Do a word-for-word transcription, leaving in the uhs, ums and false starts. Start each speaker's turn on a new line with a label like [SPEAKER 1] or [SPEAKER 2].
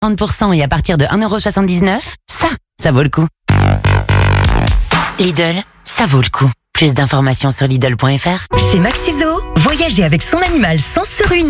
[SPEAKER 1] trente pour cent et à partir de un euro soixante-dix-neuf, ça, ça vaut le coup. Lidl, ça vaut le coup. Plus d'informations sur Lidl point F R.
[SPEAKER 2] Chez Maxiso, voyager avec son animal sans se ruiner.